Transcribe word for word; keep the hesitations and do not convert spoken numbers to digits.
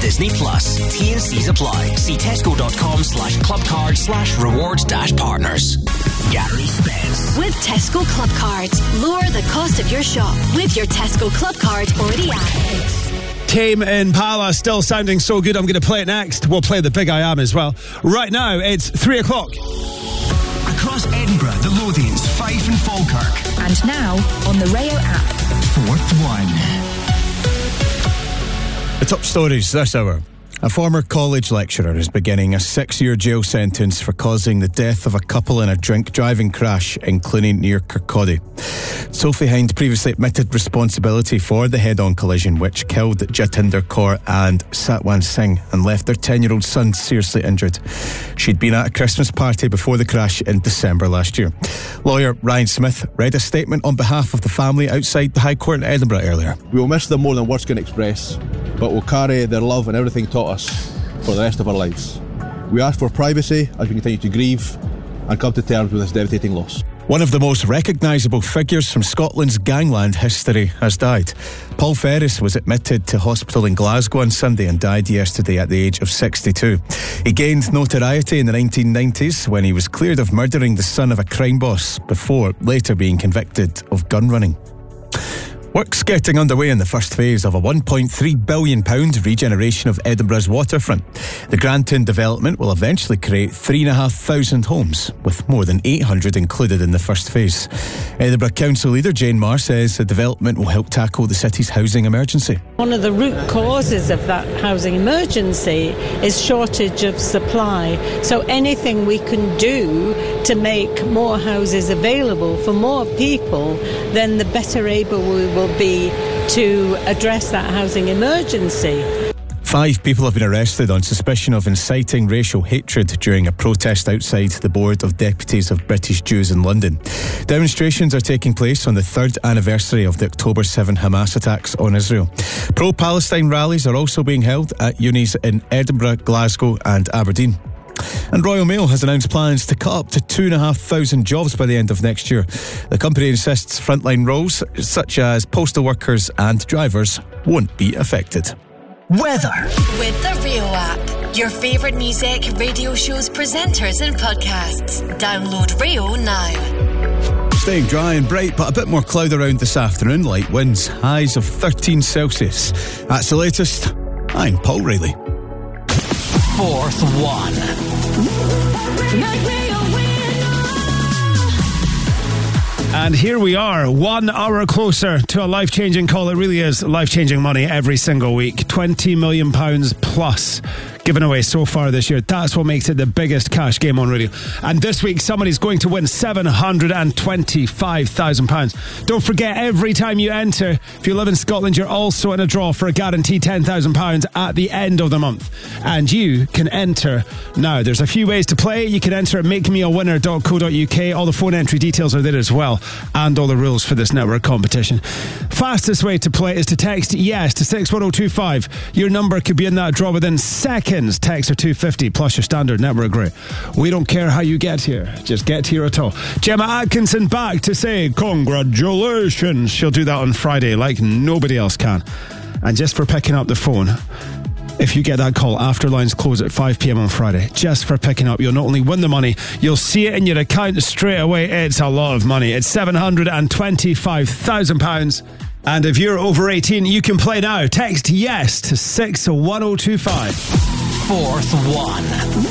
Disney Plus. T and C's apply. See tesco.com slash clubcard slash reward dash partners. Gary Spence. With Tesco Club Cards, lower the cost of your shop with your Tesco Club Card or the app. Tame Impala, still sounding so good. I'm going to play it next. We'll play the Big I Am as well. Right now, it's three o'clock. Across Edinburgh, the Lothians, Fife and Falkirk. And now, on the Rayo app. Fourth one. The top stories this hour. A former college lecturer is beginning a six-year jail sentence for causing the death of a couple in a drink-driving crash in Cluny near Kirkcaldy. Sophie Hind previously admitted responsibility for the head-on collision which killed Jatinder Kaur and Satwan Singh and left their ten-year-old son seriously injured. She'd been at a Christmas party before the crash in December last year. Lawyer Ryan Smith read a statement on behalf of the family outside the High Court in Edinburgh earlier. We will miss them more than words can express, but we'll carry their love and everything taught us for the rest of our lives. We ask for privacy as we continue to grieve and come to terms with this devastating loss. One of the most recognisable figures from Scotland's gangland history has died. Paul Ferris was admitted to hospital in Glasgow on Sunday and died yesterday at the age of sixty-two. He gained notoriety in the nineteen nineties when he was cleared of murdering the son of a crime boss before later being convicted of gun running. Work's getting underway in the first phase of a one point three billion pounds regeneration of Edinburgh's waterfront. The Granton development will eventually create three thousand five hundred homes, with more than eight hundred included in the first phase. Edinburgh Council leader Jane Marr says the development will help tackle the city's housing emergency. One of the root causes of that housing emergency is shortage of supply. So anything we can do to make more houses available for more people, then the better able we will be to address that housing emergency. Five people have been arrested on suspicion of inciting racial hatred during a protest outside the Board of Deputies of British Jews in London. Demonstrations are taking place on the third anniversary of the October seventh Hamas attacks on Israel. Pro-Palestine rallies are also being held at unis in Edinburgh, Glasgow and Aberdeen. And Royal Mail has announced plans to cut up to two and a half thousand jobs by the end of next year. The company insists frontline roles, such as postal workers and drivers, won't be affected. Weather. With the Rayo app. Your favourite music, radio shows, presenters and podcasts. Download Rayo now. Staying dry and bright, but a bit more cloud around this afternoon. Light winds, highs of thirteen Celsius. That's the latest. I'm Paul Reilly. Fourth one. And here we are, one hour closer to a life-changing call. It really is life-changing money every single week. twenty million pounds plus given away so far this year. That's what makes it the biggest cash game on radio. And this week, somebody's going to win seven hundred twenty-five thousand pounds. Don't forget, every time you enter, if you live in Scotland, you're also in a draw for a guaranteed ten thousand pounds at the end of the month. And you can enter now. There's a few ways to play. You can enter at make me a winner dot co dot uk. All the phone entry details are there as well. And all the rules for this network competition. Fastest way to play is to text yes to six one oh two five. Your number could be in that draw within seconds. Text are two fifty plus your standard network rate. We don't care how you get here. Just get here at all. Gemma Atkinson back to say congratulations. She'll do that on Friday like nobody else can. And just for picking up the phone, if you get that call after lines close at five p.m. on Friday, just for picking up, you'll not only win the money, you'll see it in your account straight away. It's a lot of money. It's seven hundred twenty-five thousand pounds. And if you're over eighteen, you can play now. Text yes to six one oh two five. Fourth one.